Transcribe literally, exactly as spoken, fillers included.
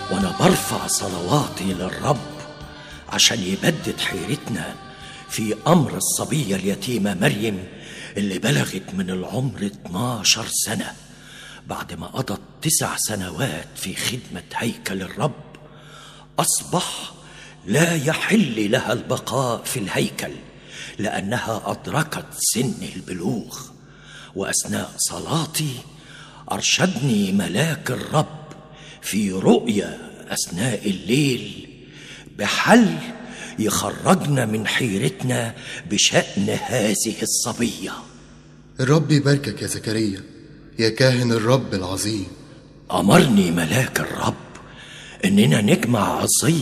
وأنا برفع صلواتي للرب عشان يبدد حيرتنا في أمر الصبية اليتيمة مريم اللي بلغت من العمر اتناشر سنة بعد ما قضت تسع سنوات في خدمة هيكل الرب. أصبح لا يحل لها البقاء في الهيكل لأنها أدركت سن البلوغ. وأثناء صلاتي أرشدني ملاك الرب في رؤيا أثناء الليل بحل يخرجنا من حيرتنا بشأن هذه الصبية. الرب يباركك يا زكريا يا كاهن الرب العظيم. أمرني ملاك الرب إننا نجمع عصي